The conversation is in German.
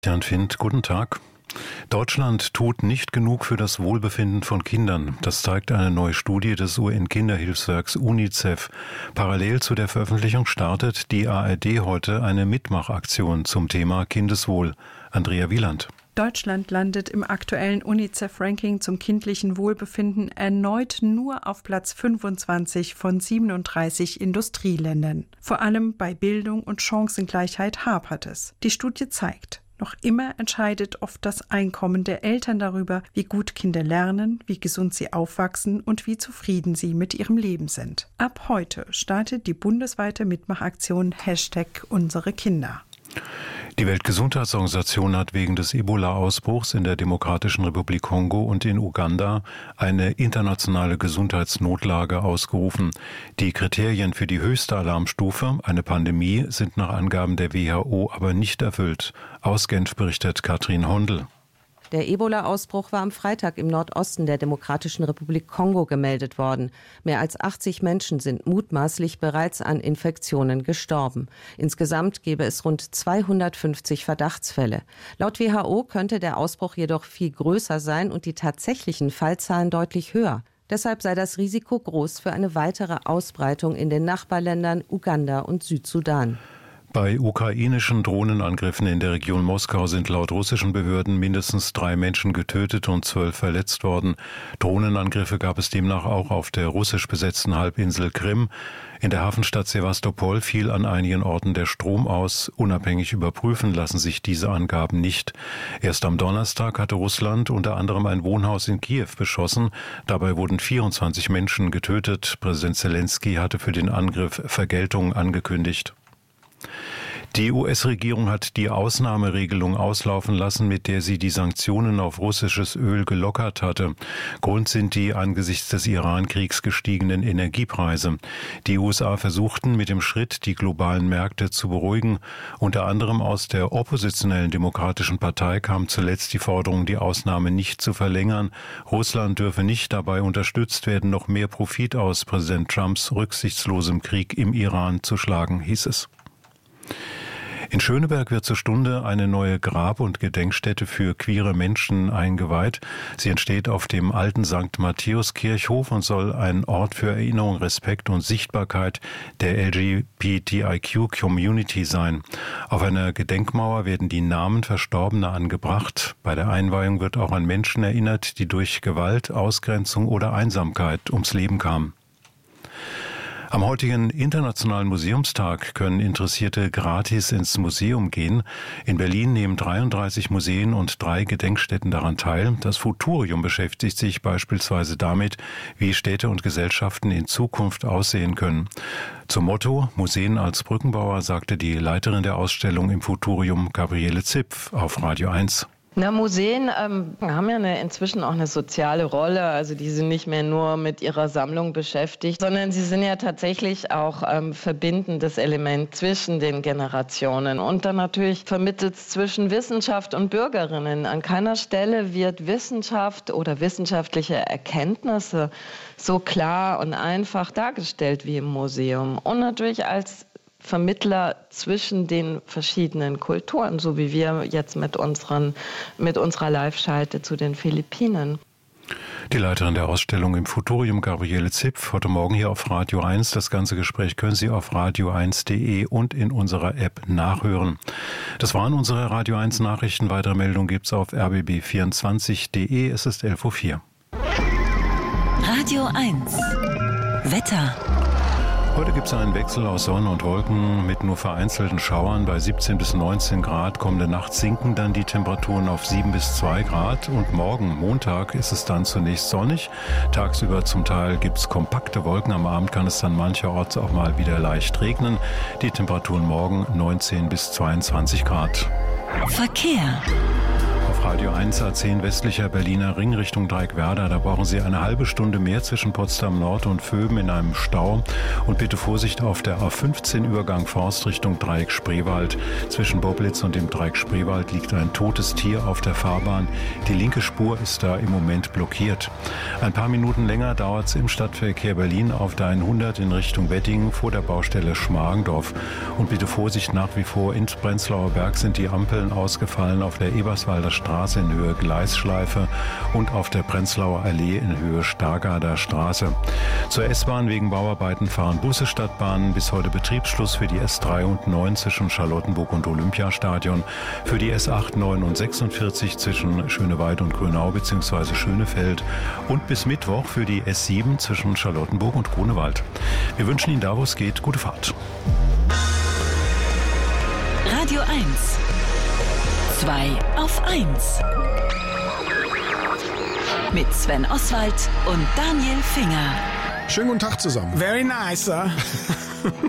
Jan Findt, guten Tag. Deutschland tut nicht genug für das Wohlbefinden von Kindern. Das zeigt eine neue Studie des UN-Kinderhilfswerks UNICEF. Parallel zu der Veröffentlichung startet die ARD heute eine Mitmachaktion zum Thema Kindeswohl. Andrea Wieland. Deutschland landet im aktuellen UNICEF-Ranking zum kindlichen Wohlbefinden erneut nur auf Platz 25 von 37 Industrieländern. Vor allem bei Bildung und Chancengleichheit hapert es. Die Studie zeigt, noch immer entscheidet oft das Einkommen der Eltern darüber, wie gut Kinder lernen, wie gesund sie aufwachsen und wie zufrieden sie mit ihrem Leben sind. Ab heute startet die bundesweite Mitmachaktion #UnsereKinder. Die Weltgesundheitsorganisation hat wegen des Ebola-Ausbruchs in der Demokratischen Republik Kongo und in Uganda eine internationale Gesundheitsnotlage ausgerufen. Die Kriterien für die höchste Alarmstufe, eine Pandemie, sind nach Angaben der WHO aber nicht erfüllt. Aus Genf berichtet Katrin Hondel. Der Ebola-Ausbruch war am Freitag im Nordosten der Demokratischen Republik Kongo gemeldet worden. Mehr als 80 Menschen sind mutmaßlich bereits an Infektionen gestorben. Insgesamt gäbe es rund 250 Verdachtsfälle. Laut WHO könnte der Ausbruch jedoch viel größer sein und die tatsächlichen Fallzahlen deutlich höher. Deshalb sei das Risiko groß für eine weitere Ausbreitung in den Nachbarländern Uganda und Südsudan. Bei ukrainischen Drohnenangriffen in der Region Moskau sind laut russischen Behörden mindestens 3 Menschen getötet und 12 verletzt worden. Drohnenangriffe gab es demnach auch auf der russisch besetzten Halbinsel Krim. In der Hafenstadt Sewastopol fiel an einigen Orten der Strom aus. Unabhängig überprüfen lassen sich diese Angaben nicht. Erst am Donnerstag hatte Russland unter anderem ein Wohnhaus in Kiew beschossen. Dabei wurden 24 Menschen getötet. Präsident Zelensky hatte für den Angriff Vergeltung angekündigt. Die US-Regierung hat die Ausnahmeregelung auslaufen lassen, mit der sie die Sanktionen auf russisches Öl gelockert hatte. Grund sind die angesichts des Iran-Kriegs gestiegenen Energiepreise. Die USA versuchten mit dem Schritt, die globalen Märkte zu beruhigen. Unter anderem aus der oppositionellen Demokratischen Partei kam zuletzt die Forderung, die Ausnahme nicht zu verlängern. Russland dürfe nicht dabei unterstützt werden, noch mehr Profit aus Präsident Trumps rücksichtslosem Krieg im Iran zu schlagen, hieß es. In Schöneberg wird zur Stunde eine neue Grab- und Gedenkstätte für queere Menschen eingeweiht. Sie entsteht auf dem alten St. Matthäus-Kirchhof und soll ein Ort für Erinnerung, Respekt und Sichtbarkeit der LGBTIQ-Community sein. Auf einer Gedenkmauer werden die Namen Verstorbener angebracht. Bei der Einweihung wird auch an Menschen erinnert, die durch Gewalt, Ausgrenzung oder Einsamkeit ums Leben kamen. Am heutigen Internationalen Museumstag können Interessierte gratis ins Museum gehen. In Berlin nehmen 33 Museen und 3 Gedenkstätten daran teil. Das Futurium beschäftigt sich beispielsweise damit, wie Städte und Gesellschaften in Zukunft aussehen können. Zum Motto Museen als Brückenbauer sagte die Leiterin der Ausstellung im Futurium, Gabriele Zipf, auf Radio 1. Museen haben ja inzwischen auch eine soziale Rolle. Also die sind nicht mehr nur mit ihrer Sammlung beschäftigt, sondern sie sind ja tatsächlich auch verbindendes Element zwischen den Generationen. Und dann natürlich vermittelt es zwischen Wissenschaft und Bürgerinnen. An keiner Stelle wird Wissenschaft oder wissenschaftliche Erkenntnisse so klar und einfach dargestellt wie im Museum. Und natürlich als Vermittler zwischen den verschiedenen Kulturen, so wie wir jetzt mit unserer Live-Schalte zu den Philippinen. Die Leiterin der Ausstellung im Futurium, Gabriele Zipf, heute Morgen hier auf Radio 1. Das ganze Gespräch können Sie auf radio1.de und in unserer App nachhören. Das waren unsere Radio 1 Nachrichten. Weitere Meldungen gibt's auf rbb24.de. Es ist 11:04 Uhr. Radio 1 Wetter. Heute gibt es einen Wechsel aus Sonne und Wolken mit nur vereinzelten Schauern bei 17 bis 19 Grad. Kommende Nacht sinken dann die Temperaturen auf 7 bis 2 Grad. Und morgen, Montag, ist es dann zunächst sonnig. Tagsüber zum Teil gibt es kompakte Wolken. Am Abend kann es dann mancherorts auch mal wieder leicht regnen. Die Temperaturen morgen 19 bis 22 Grad. Verkehr. Auf Radio 1 A10 westlicher Berliner Ring Richtung Dreieckwerder. Da brauchen Sie eine halbe Stunde mehr zwischen Potsdam Nord und Vöben in einem Stau. Und bitte Vorsicht auf der A15 Übergang Forst Richtung Dreieck Spreewald. Zwischen Boblitz und dem Dreieck Spreewald liegt ein totes Tier auf der Fahrbahn. Die linke Spur ist da im Moment blockiert. Ein paar Minuten länger dauert es im Stadtverkehr Berlin auf der 100 in Richtung Weddingen vor der Baustelle Schmargendorf. Und bitte Vorsicht, nach wie vor in Prenzlauer Berg sind die Ampeln ausgefallen auf der Eberswalder Straße in Höhe Gleisschleife und auf der Prenzlauer Allee in Höhe Stargarder Straße. Zur S-Bahn wegen Bauarbeiten fahren Busse, Stadtbahnen. Bis heute Betriebsschluss für die S3 und 9 zwischen Charlottenburg und Olympiastadion. Für die S8, 9 und 46 zwischen Schöneweid und Grünau bzw. Schönefeld. Und bis Mittwoch für die S7 zwischen Charlottenburg und Grunewald. Wir wünschen Ihnen da, wo es geht, gute Fahrt. Radio 1. 2 auf 1. Mit Sven Oswald und Daniel Finger. Schönen guten Tag zusammen. Very nice, sir.